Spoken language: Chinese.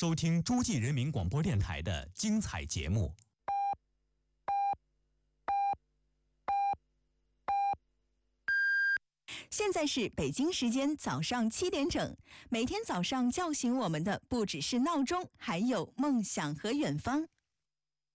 收听诸暨人民广播电台的精彩节目。 现在是北京时间早上7点整。每天早上叫醒我们的不只是闹钟，还有梦想和远方。